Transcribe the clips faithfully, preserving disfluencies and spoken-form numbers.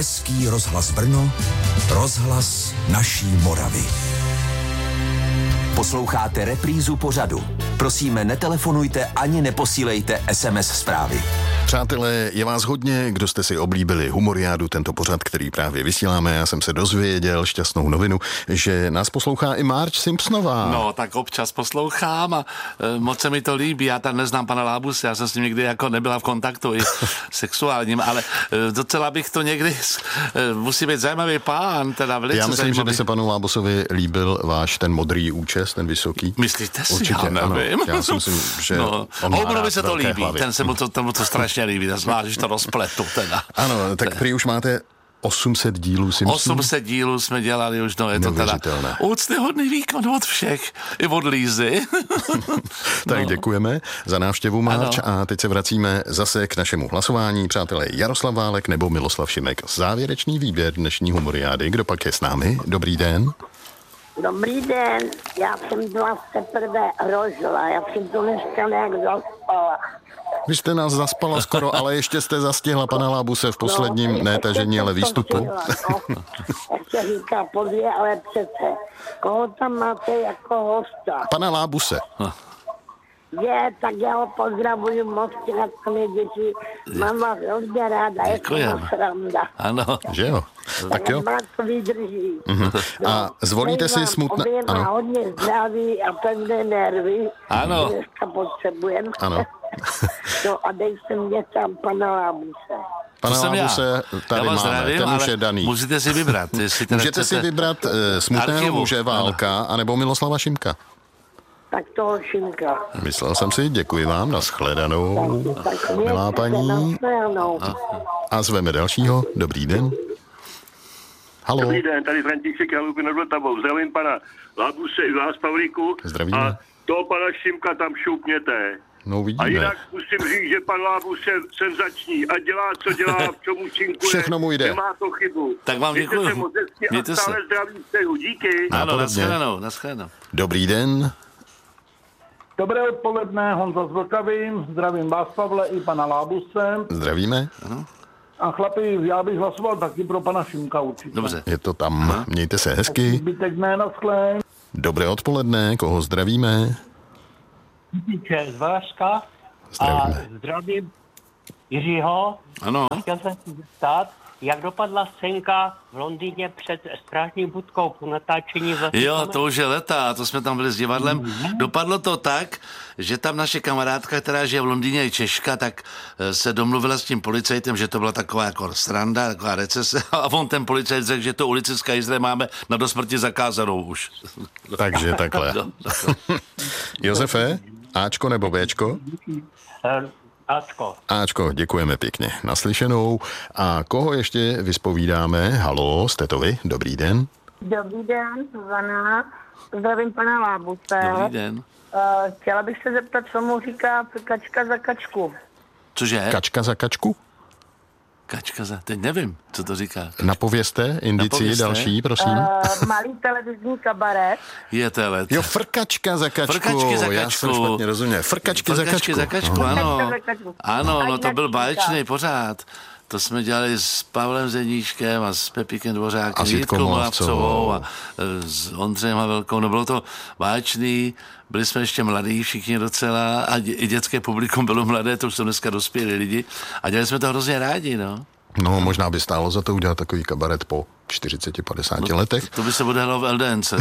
Český rozhlas Brno, rozhlas naší Moravy. Posloucháte reprízu pořadu. Prosíme, netelefonujte ani neposílejte es em es zprávy. Přátelé, je vás hodně, kdo jste si oblíbili Humoriádu, tento pořad, který právě vysíláme. Já jsem se dozvěděl šťastnou novinu, že nás poslouchá i Marge Simpsonová. No, tak občas poslouchám a e, moc se mi to líbí. Já tam neznám pana Lábuse, já jsem s ním nikdy jako nebyla v kontaktu i sexuálním, ale e, docela bych to někdy, e, musí být zajímavý pán, teda velice Já myslím, zajímavý. že by se panu Lábusovi líbil váš ten modrý účes, ten vysoký. Myslíte si? Určitě, Já nevím. Ano. Já si myslím, že no, on má by se to líbí, hlavy. ten se mu to, tomu to strašně líbí, zvlášť, když to rozpletu teda. Ano, tak prý už máte osm set dílů Simpsonů. osm set dílů jsme dělali už, no je to teda úctyhodný výkon od všech, i od Lízy. Tak no. Děkujeme za návštěvu, Marge, a teď se vracíme zase k našemu hlasování. Přátelé, Jaroslav Válek nebo Miloslav Šimek. Závěrečný výběr dnešní Humoriády. Kdo pak je s námi? Dobrý den. Dobrý den, já jsem vás teprve rozla, já jsem to dneska nějak zaspala. Vy jste nás zaspala skoro, ale ještě jste zastihla pana Lábuse v posledním, no, ne tažení, ale výstupu. No, jak se říká podvě, ale přece. Koho tam máte jako hosta? Pana Lábuse. Je, tak já ho pozdravuju moc, na to mě děti. Mám vás hodně ráda, je to sranda. Ano. Že jo? Tak jo. Má to vydrží. Uh-huh. A zvolíte si smutné... Ano. Hodně zdraví a pevné nervy. Ano. Dneska potřebujeme. Ano. No a dej se mě tam pana Lábuse. Pana Lábuse tady máme, zdravím, ten už je daný. Musíte si vybrat. Můžete si vybrat uh, smutného archivu. Muže Válka, ano. Anebo Miloslava Šimka. Tak toho Šimka. Myslel jsem si, děkuji vám, nashledanou, tak, tak milá paní. A zveme dalšího, dobrý den. Halo. Dobrý den, tady František Halupy nad Vltavou. Zdravím pana Lábuse i vás, Pavlíku. Zdravíme. A toho pana Šimka tam šoupněte. No vidíme. A jinak musím říct, že pan Lábus je senzační a dělá, co dělá, v čem účinkuje. Všechno mu jde. Nemá to chybu. Tak vám děkuji. Mějte se moc hezky a stále zdraví vztahu. Díky. Ano, nashledanou, nashledanou. Dobrý den. Dobré odpoledne, Honza z Vltavy. Zdravím vás, Pavle, i pana Lábuse. Zdravíme. Ano. A chlapi, já bych hlasoval taky pro pana Šimka určitě. Dobře. Je to tam. Aha. Mějte se hezky. Zbytek ne, naschle. Dobré odpoledne, koho zdravíme? Díče z Valašska. Zdravíme. A zdravím Jiřího. Ano. Chtěl jsem si zeptat, jak dopadla scénka v Londýně před strážní budkou po natáčení vlastně. Jo, to už je leta, to jsme tam byli s divadlem. Mm-hmm. Dopadlo to tak, že tam naše kamarádka, která žije v Londýně, je Češka, tak se domluvila s tím policajtem, že to byla taková jako sranda, taková recese, a on ten policajt řekl, že to ulici z Kajzle máme na dosmrti zakázanou už. Takže takhle. No, Josefe, Ačko nebo Bčko? Ačko. Ačko, děkujeme pěkně. Naslyšenou. A koho ještě vyspovídáme? Halo, jste to vy? Dobrý den. Dobrý den, Zuzana. Zdravím pana Lábuse. Dobrý den. Uh, chtěla bych se zeptat, co mu říká kačka za kačku. Cože? Kačka za kačku? Kačka za... Teď nevím, co to říká. Napovězte, indici další, prosím. Uh, malý televizní kabaret. Je telet. Jo, frkačka za kačku. Frkačky za kačku. Já jsem špatně rozuměl. Frkačky, Frkačky za kačku. za kačku, ano. Frkačka za kačku. Ano, no to byl báječný pořád. To jsme dělali s Pavlem Zeníčkem a s Pepíkem Dvořákem, a Jitkou Molavcovou a s Ondřejem Havelkou. No bylo to báječný, byli jsme ještě mladí všichni docela a i dětské publikum bylo mladé, to už jsou dneska dospělí lidi a dělali jsme to hrozně rádi, no. No, možná by stálo za to udělat takový kabaret po čtyřiceti padeseti no, letech. To by se odehlo v el dé en cé.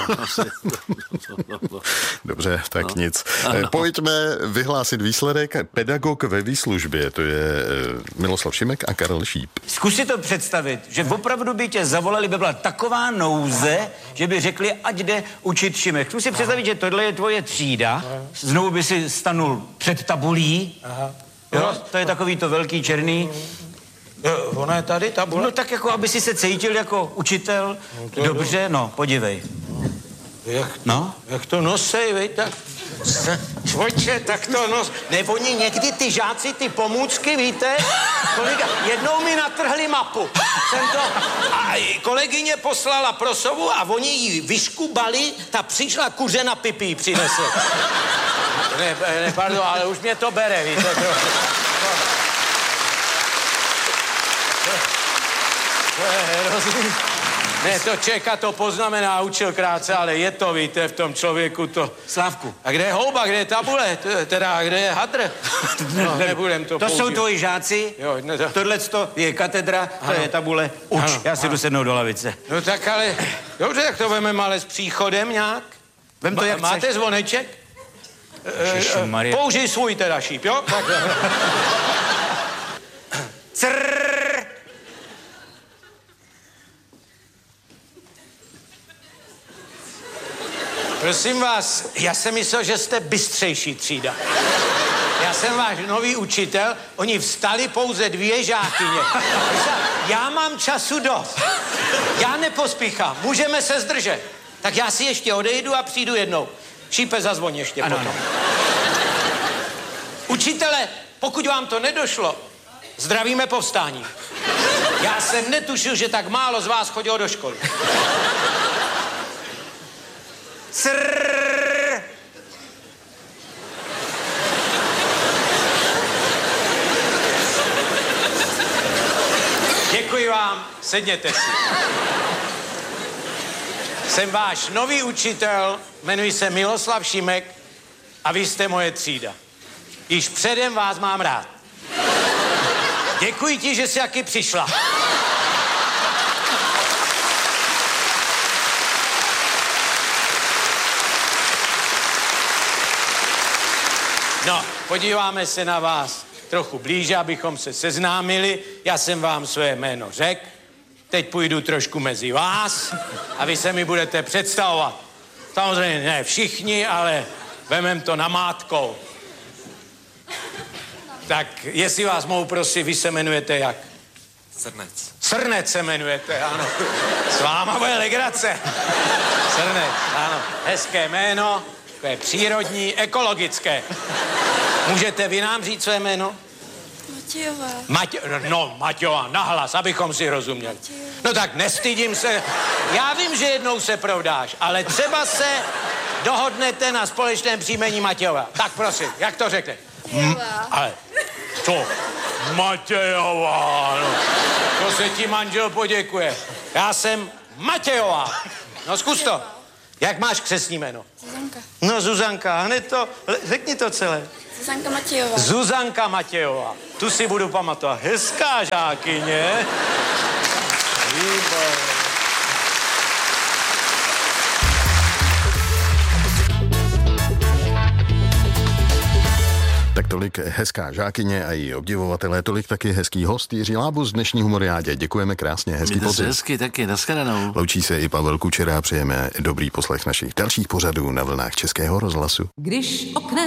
Dobře, tak no. nic. Ano. Pojďme vyhlásit výsledek. Pedagog ve výslužbě, to je Miloslav Šimek a Karel Šíp. Zkus si to představit, že opravdu by tě zavolali, by byla taková nouze, že by řekli, ať jde učit Šimek. Zkus si představit, že tohle je tvoje třída, znovu by si stanul před tabulí, jo, to je takový to velký černý. Jo, ona je tady, tabule? No tak jako, aby si se cítil jako učitel. No, dobře, no, podívej. Jak, no? Jak to nosej, vej, tak... Čvojče, tak to nos... Ne, oni někdy ty žáci, ty pomůcky, víte? Kolega, jednou mi natrhli mapu. Jsem to... A kolegyně poslala prosovu a oni ji vyškubali, ta přišla kuře na pipí přinesl. Ne, ne, pardon, ale už mě to bere, víte? To... to je hrozný. Ne, to Čeka to poznamená, učil krátce, ale je to, víte, v tom člověku to... Slávku. A kde je houba, kde je tabule, to, teda kde je hadr? No, nebudem to To použít. jsou tvoji žáci, Jo, ne, to... tohleto je katedra, to Ano. je tabule, uč, Ano, já si ano. jdu sednout do lavice. No tak ale, dobře, tak to vememe ale s příchodem nějak. Vem to, Ma- jak Máte chceš. zvoneček? Ježišmarja. Použij svůj teda šíp, jo? Tak. Crrrr. Prosím vás, já jsem myslel, že jste bystřejší třída. Já jsem váš nový učitel, oni vstali pouze dvě žákyně. Já mám času dost. Já nepospíchám, můžeme se zdržet. Tak já si ještě odejdu a přijdu jednou. Šípe, zazvoň ještě Ano, potom. ano. Učitele, pokud vám to nedošlo, zdravíme povstání. Já jsem netušil, že tak málo z vás chodilo do školy. Crrrr. Děkuji vám, sedněte si. Jsem váš nový učitel, jmenuji se Miloslav Šimek a vy jste moje třída. Již předem vás mám rád. Děkuji ti, že jsi taky přišla. No, podíváme se na vás trochu blíže, abychom se seznámili. Já jsem vám své jméno řekl. Teď půjdu trošku mezi vás a vy se mi budete představovat. Samozřejmě ne všichni, ale vemem to namátkou. Tak jestli vás mohu prosit, vy se jmenujete jak? Srnec. Srnec se jmenujete, ano. S váma bude legrace. Srnec, ano. Hezké jméno, to je přírodní, ekologické. Můžete vy nám říct své jméno? Matějová. Matě... No, Maťová, nahlas, abychom si rozuměli. No tak nestydím se. Já vím, že jednou se provdáš, ale třeba se dohodnete na společném příjmení Matějová. Tak prosím, jak to řekne? Matějová. Ale co? Matějová, no. To se ti manžel poděkuje. Já jsem Matějová. No zkus to. Jak máš křestní jméno? Zuzanka. No Zuzanka, hned to, řekni to celé. Zuzanka Matějová. Zuzanka Matějová. Tu si budu pamatovat. Hezká žákyně. Výborně. Tak tolik hezká žákyně a její obdivovatelé, tolik taky hezký host Jiří Lábus z dnešní humoriádě. Děkujeme krásně, hezký Mějte se podzim. hezky taky, nashledanou. Loučí se i Pavel Kučera, přejeme dobrý poslech našich dalších pořadů na vlnách Českého rozhlasu. Když oknem